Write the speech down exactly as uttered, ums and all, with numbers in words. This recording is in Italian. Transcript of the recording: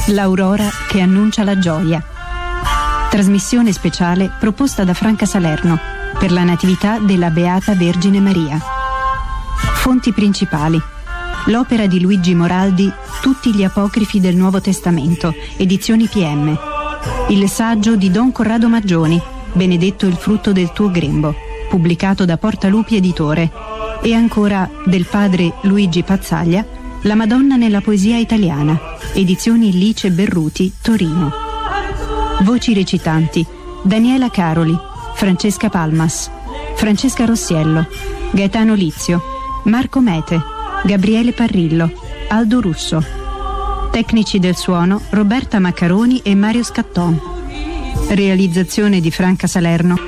L'aurora che annuncia la gioia. Trasmissione speciale proposta da Franca Salerno per la Natività della Beata Vergine Maria. Fonti principali: l'opera di Luigi Moraldi Tutti gli apocrifi del Nuovo Testamento, edizioni P M. Il saggio di Don Corrado Maggioni, Benedetto il frutto del tuo grembo, pubblicato da Portalupi Editore, e ancora del padre Luigi Pazzaglia, La Madonna nella poesia italiana, edizioni Lice Berruti, Torino. Voci recitanti: Daniela Caroli, Francesca Palmas, Francesca Rossiello, Gaetano Lizio, Marco Mete, Gabriele Parrillo, Aldo Russo. Tecnici del suono: Roberta Maccaroni e Mario Scatton. Realizzazione di Franca Salerno.